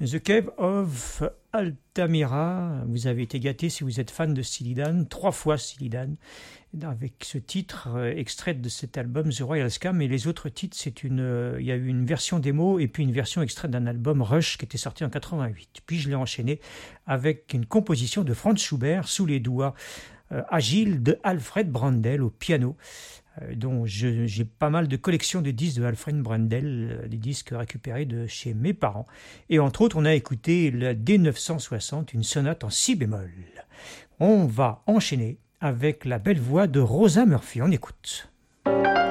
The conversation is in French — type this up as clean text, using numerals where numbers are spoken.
The Cave of Altamira. Vous avez été gâtés si vous êtes fan de Steely Dan, 3 fois Steely Dan, avec ce titre extrait de cet album The Royal Scam. Et les autres titres, il y a eu une version démo et puis une version extraite d'un album Rush qui était sorti en 88. Puis je l'ai enchaîné avec une composition de Franz Schubert sous les doigts agiles de Alfred Brendel au piano, dont j'ai pas mal de collections de disques de Alfred Brendel, des disques récupérés de chez mes parents. Et entre autres, on a écouté la D960, une sonate en si bémol. On va enchaîner avec la belle voix de Rosa Murphy. On écoute.